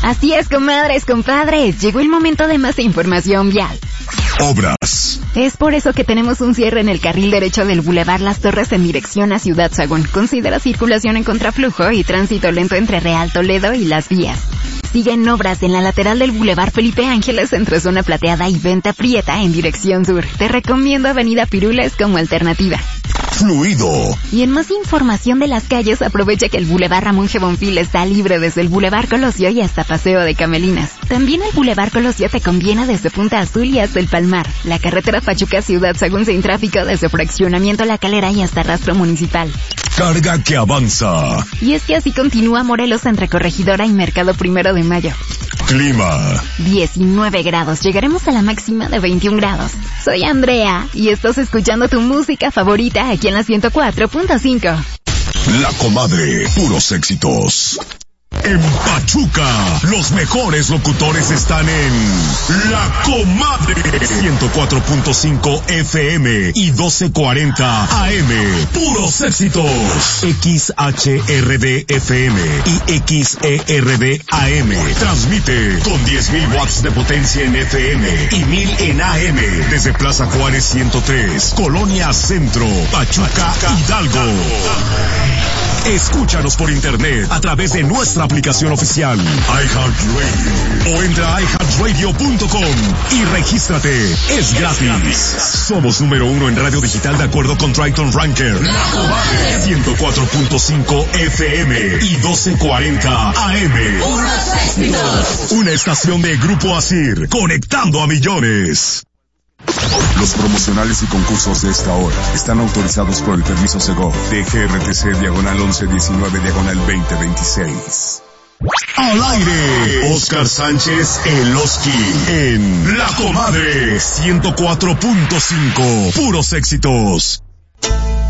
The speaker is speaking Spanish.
Así es, comadres, compadres. Llegó el momento de más información vial. Obras. Es por eso que tenemos un cierre en el carril derecho del Boulevard Las Torres en dirección a Ciudad Sagún. Considera circulación en contraflujo y tránsito lento entre Real Toledo y Las Vías. Siguen obras en la lateral del Boulevard Felipe Ángeles entre Zona Plateada y Venta Prieta en dirección sur. Te recomiendo Avenida Pirules como alternativa. Fluido. Y en más información de las calles, aprovecha que el Boulevard Ramón G. Bonfil está libre desde el Boulevard Colosio y hasta Paseo de Camelinas. También el Boulevard Colosio te conviene desde Punta Azul y hasta el Palmar. La carretera Pachuca-Ciudad Sagún sin tráfico desde Fraccionamiento La Calera y hasta Rastro Municipal. Carga que avanza. Y es que así continúa Morelos entre Corregidora y Mercado 1 de Mayo. Clima. 19 grados. Llegaremos a la máxima de 21 grados. Soy Andrea y estás escuchando tu música favorita aquí en la 104.5. La Comadre. Puros éxitos. En Pachuca, los mejores locutores están en La Comadre. 104.5 FM y 1240 AM. Puros éxitos. XHRD FM y XERD AM. Transmite con 10.000 watts de potencia en FM y 1.000 en AM. Desde Plaza Juárez 103, Colonia Centro, Pachuca, Hidalgo. Escúchanos por internet a través de nuestra aplicación oficial iHeartRadio o entra a iHeartRadio.com y regístrate. Es gratis. Somos número 1 en radio digital de acuerdo con Triton Ranker. 104.5 FM y 1240 AM. Una estación de Grupo Asir, conectando a millones. Los promocionales y concursos de esta hora están autorizados por el permiso Segov de GRTC /1119/2026. Al aire, Oscar Sánchez El Oski en La Comadre 104.5. Puros éxitos.